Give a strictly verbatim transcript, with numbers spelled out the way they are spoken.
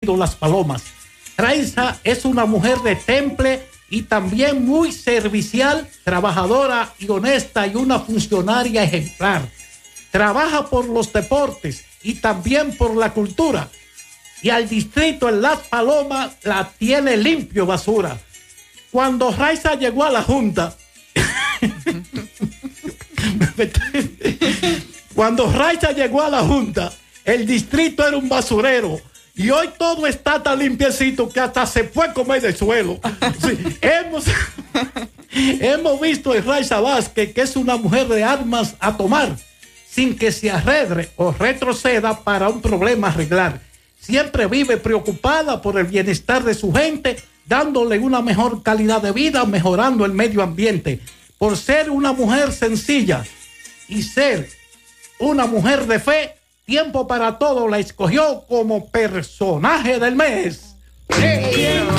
Distrito Las Palomas. Raiza es una mujer de temple y también muy servicial, trabajadora y honesta y una funcionaria ejemplar. Trabaja por los deportes y también por la cultura. Y al distrito en Las Palomas la tiene limpio basura. Cuando Raiza llegó a la Junta, cuando Raiza llegó a la Junta, el distrito era un basurero. Y hoy todo está tan limpiecito que hasta se puede comer del suelo. Sí, hemos, hemos visto en Raiza Vázquez que es una mujer de armas a tomar, sin que se arredre o retroceda para un problema a arreglar. Siempre vive preocupada por el bienestar de su gente, dándole una mejor calidad de vida, mejorando el medio ambiente. Por ser una mujer sencilla y ser una mujer de fe, Tiempo para Todo la escogió como personaje del mes. ¡Hey!